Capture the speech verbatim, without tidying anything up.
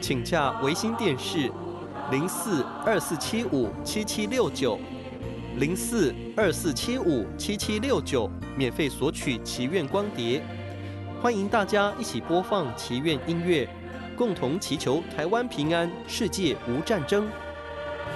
请洽维新电视零四二四七五七七六九零四二四七五七七六九，免费索取祈愿光碟。欢迎大家一起播放祈愿音乐，共同祈求台湾平安，世界无战争。